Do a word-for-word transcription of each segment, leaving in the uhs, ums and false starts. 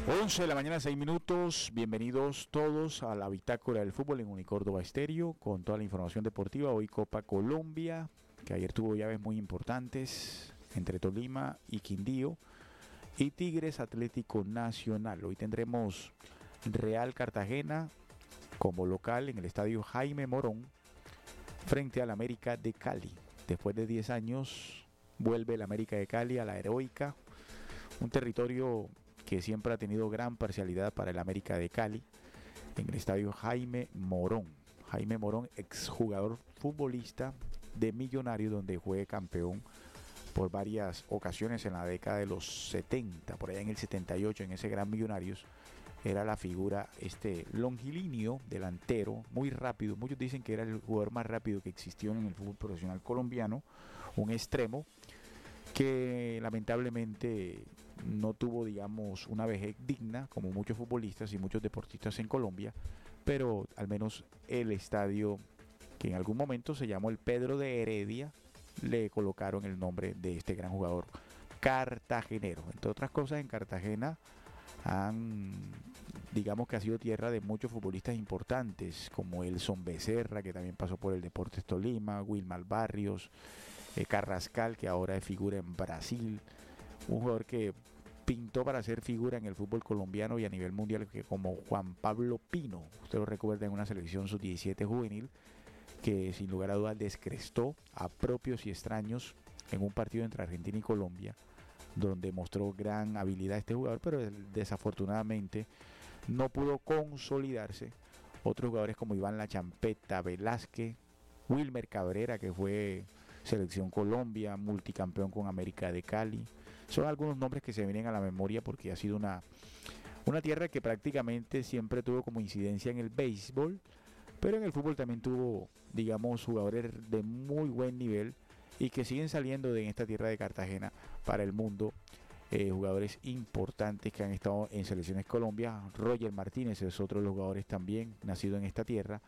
once de la mañana, seis minutos. Bienvenidos todos a la bitácora del fútbol en Unicórdoba Estéreo con toda la información deportiva. Hoy Copa Colombia, que ayer tuvo llaves muy importantes entre Tolima y Quindío, y Tigres Atlético Nacional. Hoy tendremos Real Cartagena como local en el estadio Jaime Morón frente al América de Cali. Después de diez años vuelve el América de Cali a la heroica, un territorio que siempre ha tenido gran parcialidad para el América de Cali, en el estadio Jaime Morón. Jaime Morón, exjugador futbolista de Millonarios, donde fue campeón por varias ocasiones en la década de los setenta, por allá en el setenta y ocho, en ese gran Millonarios, era la figura, este longilíneo, delantero, muy rápido. Muchos dicen que era el jugador más rápido que existió en el fútbol profesional colombiano, un extremo que lamentablemente no tuvo, digamos, una vejez digna, como muchos futbolistas y muchos deportistas en Colombia, pero al menos el estadio, que en algún momento se llamó el Pedro de Heredia, le colocaron el nombre de este gran jugador cartagenero. Entre otras cosas, en Cartagena han, digamos que ha sido tierra de muchos futbolistas importantes, como Elson Becerra, que también pasó por el Deportes Tolima, Wilmar Barrios, eh, Carrascal, que ahora es figura en Brasil, un jugador que pintó para ser figura en el fútbol colombiano y a nivel mundial, que como Juan Pablo Pino, usted lo recuerda, en una selección sub diecisiete juvenil, que sin lugar a dudas descrestó a propios y extraños en un partido entre Argentina y Colombia, donde mostró gran habilidad este jugador, pero desafortunadamente no pudo consolidarse. Otros jugadores como Iván La Champeta, Velázquez, Wilmer Cabrera, que fue selección Colombia, multicampeón con América de Cali, son algunos nombres que se vienen a la memoria porque ha sido una, una tierra que prácticamente siempre tuvo como incidencia en el béisbol, pero en el fútbol también tuvo, digamos, jugadores de muy buen nivel y que siguen saliendo de esta tierra de Cartagena para el mundo. Eh, jugadores importantes que han estado en selecciones Colombia. Roger Martínez es otro de los jugadores también nacido en esta tierra.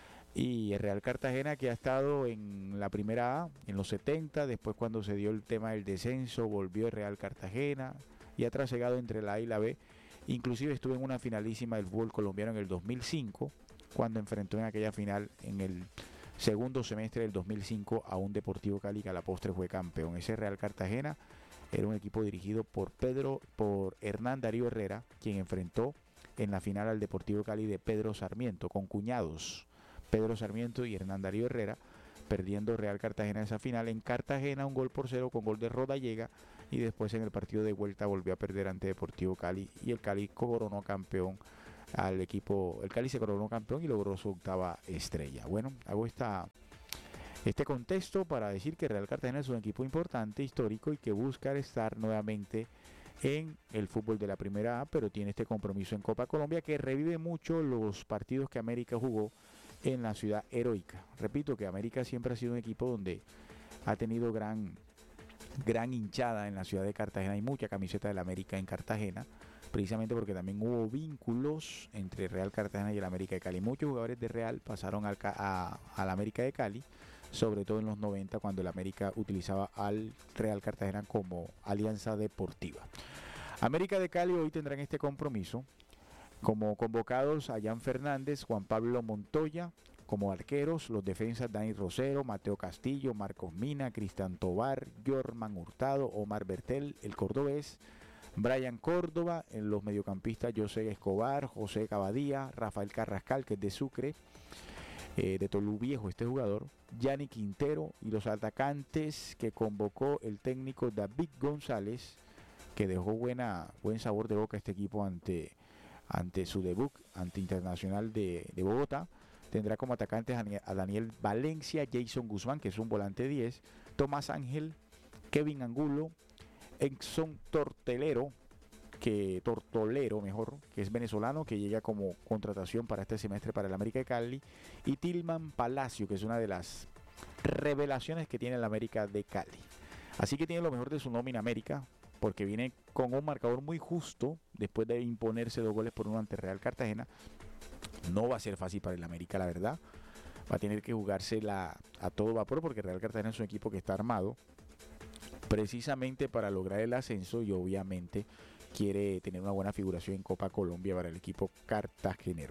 Y el Real Cartagena, que ha estado en la primera A en los setenta, después cuando se dio el tema del descenso volvió el Real Cartagena y ha trasegado entre la A y la B. Inclusive estuvo en una finalísima del fútbol colombiano en el dos mil cinco, cuando enfrentó en aquella final en el segundo semestre del dos mil cinco a un Deportivo Cali, que a la postre fue campeón. Ese Real Cartagena era un equipo dirigido por Pedro, por Hernán Darío Herrera, quien enfrentó en la final al Deportivo Cali de Pedro Sarmiento, con cuñados, Pedro Sarmiento y Hernán Darío Herrera, perdiendo Real Cartagena esa final en Cartagena un gol por cero con gol de Rodallega, y después en el partido de vuelta volvió a perder ante Deportivo Cali y el Cali coronó campeón al equipo, el Cali se coronó campeón y logró su octava estrella. Bueno, hago esta este contexto para decir que Real Cartagena es un equipo importante, histórico, y que busca estar nuevamente en el fútbol de la primera A, pero tiene este compromiso en Copa Colombia que revive mucho los partidos que América jugó en la ciudad heroica. Repito que América siempre ha sido un equipo donde ha tenido gran, gran hinchada en la ciudad de Cartagena. Hay mucha camiseta del América en Cartagena, precisamente porque también hubo vínculos entre Real Cartagena y el América de Cali. Muchos jugadores de Real pasaron al, a, al América de Cali, sobre todo en los noventa, cuando el América utilizaba al Real Cartagena como alianza deportiva. América de Cali hoy tendrán este compromiso como convocados a Jan Fernández, Juan Pablo Montoya, como arqueros los defensas Dani Rosero, Mateo Castillo, Marcos Mina, Cristian Tobar, Jorman Hurtado, Omar Bertel, el cordobés, Brian Córdoba, en los mediocampistas José Escobar, José Cavadía, Rafael Carrascal, que es de Sucre, eh, de Tolú Viejo este jugador, Yanni Quintero, y los atacantes que convocó el técnico David González, que dejó buena, buen sabor de boca este equipo ante, ante su debut ante Internacional de, de Bogotá. Tendrá como atacantes a Daniel Valencia, Jason Guzmán, que es un volante diez, Tomás Ángel, Kevin Angulo, Exxon Tortelero, que Tortolero mejor, que es venezolano, que llega como contratación para este semestre para el América de Cali, y Tilman Palacio, que es una de las revelaciones que tiene el América de Cali. Así que tiene lo mejor de su nómina América, porque viene con un marcador muy justo después de imponerse dos goles por uno ante Real Cartagena. No va a ser fácil para el América, la verdad. Va a tener que jugársela a todo vapor, porque Real Cartagena es un equipo que está armado precisamente para lograr el ascenso, y obviamente quiere tener una buena figuración en Copa Colombia para el equipo cartagenero.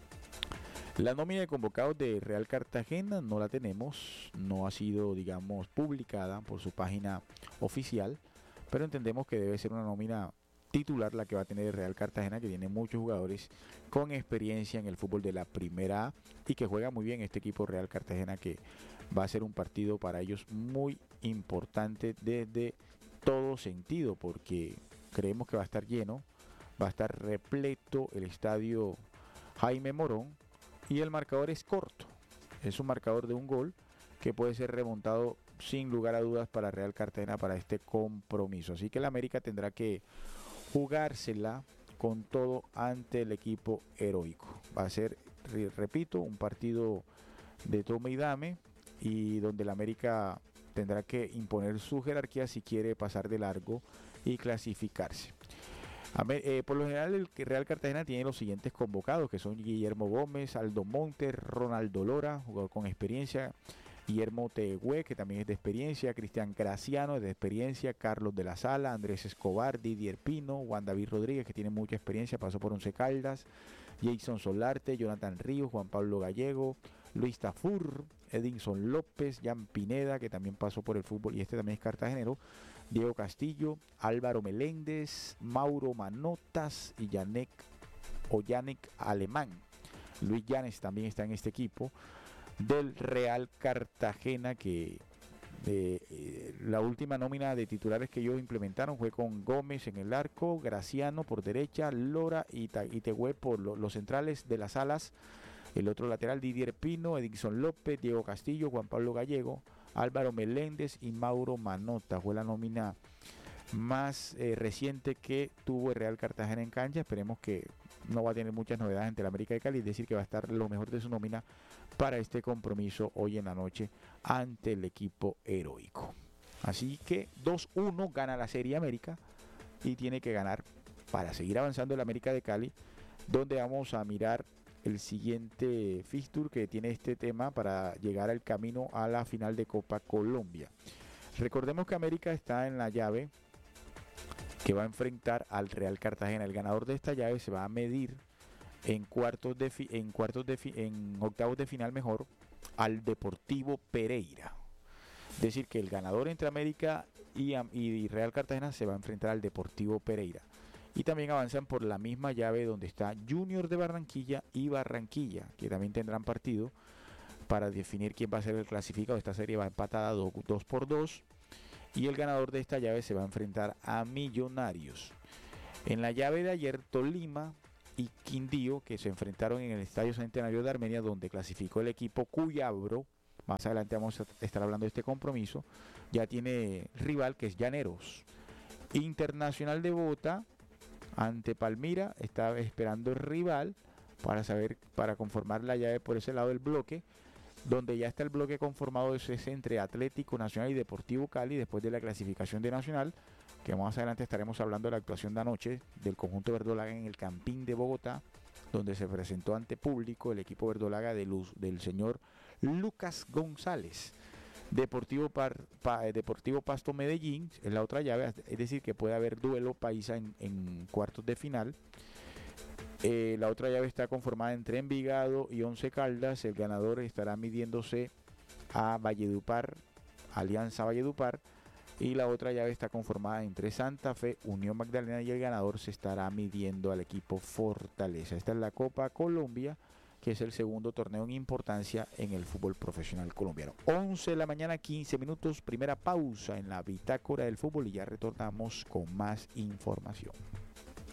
La nómina de convocados de Real Cartagena no la tenemos, no ha sido, digamos, publicada por su página oficial, pero entendemos que debe ser una nómina titular la que va a tener el Real Cartagena, que tiene muchos jugadores con experiencia en el fútbol de la Primera A y que juega muy bien este equipo Real Cartagena, que va a ser un partido para ellos muy importante desde todo sentido, porque creemos que va a estar lleno, va a estar repleto el estadio Jaime Morón y el marcador es corto, es un marcador de un gol que puede ser remontado sin lugar a dudas para Real Cartagena para este compromiso. Así que el América tendrá que jugársela con todo ante el equipo heroico. Va a ser, repito, un partido de toma y dame y donde el América tendrá que imponer su jerarquía si quiere pasar de largo y clasificarse. Eh, por lo general el Real Cartagena tiene los siguientes convocados, que son Guillermo Gómez, Aldo Montes, Ronaldo Lora, jugador con experiencia, Guillermo Tehué, que también es de experiencia, Cristian Graciano, es de experiencia, Carlos de la Sala, Andrés Escobar, Didier Pino, Juan David Rodríguez, que tiene mucha experiencia, pasó por Once Caldas, Jason Solarte, Jonathan Ríos, Juan Pablo Gallego, Luis Tafur, Edinson López, Jan Pineda, que también pasó por el fútbol y este también es cartagenero, Diego Castillo, Álvaro Meléndez, Mauro Manotas y Yanek o Yanek Alemán. Luis Llanes también está en este equipo del Real Cartagena, que eh, eh, la última nómina de titulares que ellos implementaron fue con Gómez en el arco, Graciano por derecha, Lora y, y Tehué por lo, los centrales de las alas, el otro lateral Didier Pino, Edinson López, Diego Castillo, Juan Pablo Gallego, Álvaro Meléndez y Mauro Manota. Fue la nómina más eh, reciente que tuvo el Real Cartagena en cancha. Esperemos que no va a tener muchas novedades ante el América de Cali, es decir, que va a estar lo mejor de su nómina para este compromiso hoy en la noche ante el equipo heroico. Así que dos uno gana la Serie América y tiene que ganar para seguir avanzando el América de Cali, donde vamos a mirar el siguiente fixture que tiene este tema para llegar al camino a la final de Copa Colombia. Recordemos que América está en la llave que va a enfrentar al Real Cartagena. El ganador de esta llave se va a medir en cuartos de fi en cuartos de fi en octavos de final mejor al Deportivo Pereira. Es decir, que el ganador entre América y, y Real Cartagena se va a enfrentar al Deportivo Pereira. Y también avanzan por la misma llave donde está Junior de Barranquilla y Barranquilla, que también tendrán partido para definir quién va a ser el clasificado. Esta serie va empatada dos por dos y el ganador de esta llave se va a enfrentar a Millonarios. En la llave de ayer, Tolima y Quindío, que se enfrentaron en el Estadio Centenario de Armenia, donde clasificó el equipo Cuyabro. Más adelante vamos a estar hablando de este compromiso. Ya tiene rival, que es Llaneros. Internacional de Bogotá ante Palmira está esperando el rival para saber, para conformar la llave por ese lado del bloque, donde ya está el bloque conformado es entre Atlético Nacional y Deportivo Cali después de la clasificación de Nacional, que más adelante estaremos hablando de la actuación de anoche del conjunto verdolaga en el Campín de Bogotá, donde se presentó ante público el equipo verdolaga de luz, del señor Lucas González. Deportivo, Par, pa, Deportivo Pasto Medellín es la otra llave, es decir, que puede haber duelo paisa en, en cuartos de final. Eh, la otra llave está conformada entre Envigado y Once Caldas. El ganador estará midiéndose a Valledupar, Alianza Valledupar. Y la otra llave está conformada entre Santa Fe, Unión Magdalena, y el ganador se estará midiendo al equipo Fortaleza. Esta es la Copa Colombia, que es el segundo torneo en importancia en el fútbol profesional colombiano. once de la mañana, quince minutos, primera pausa en la bitácora del fútbol y ya retornamos con más información.